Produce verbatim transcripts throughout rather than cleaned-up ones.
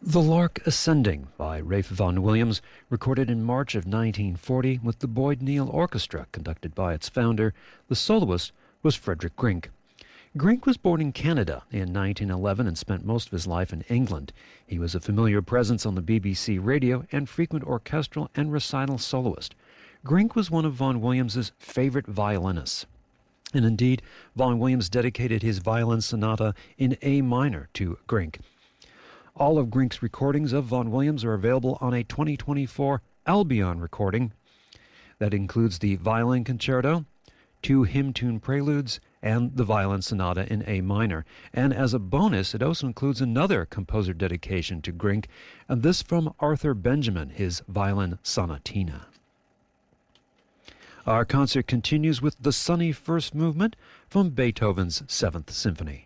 The Lark Ascending by Ralph Vaughan Williams, recorded in March of nineteen forty with the Boyd Neal Orchestra, conducted by its founder. The soloist was Frederick Grink. Grink was born in Canada in nineteen eleven and spent most of his life in England. He was a familiar presence on the B B C radio and frequent orchestral and recital soloist. Grink was one of Vaughan Williams's favorite violinists. And indeed, Vaughan Williams dedicated his violin sonata in A minor to Grink. All of Grink's recordings of Vaughan Williams are available on a twenty twenty-four Albion recording. That includes the violin concerto, two hymn tune preludes, and the violin sonata in A minor. And as a bonus, it also includes another composer dedication to Grink, and this from Arthur Benjamin, his violin sonatina. Our concert continues with the sunny first movement from Beethoven's Seventh Symphony.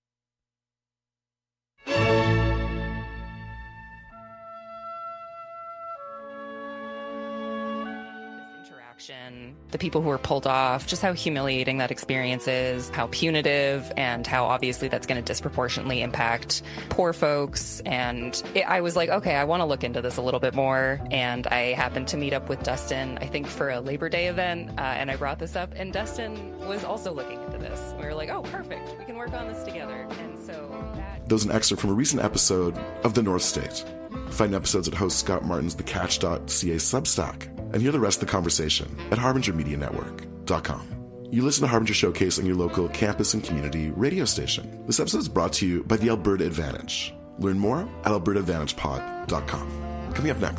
The people who were pulled off, just how humiliating that experience is, how punitive, and how obviously that's going to disproportionately impact poor folks. And it, I was like, okay, I want to look into this a little bit more. And I happened to meet up with Dustin, I think for a Labor Day event, uh, and I brought this up, and Dustin was also looking into this. We were like, oh, perfect, we can work on this together. And so that... That was an excerpt from a recent episode of The North State. Find episodes at host Scott Martin's the catch dot c a Substack, and hear the rest of the conversation at harbinger media network dot com. You listen to Harbinger Showcase on your local campus and community radio station. This episode is brought to you by the Alberta Advantage. Learn more at alberta advantage pod dot com. Coming up next.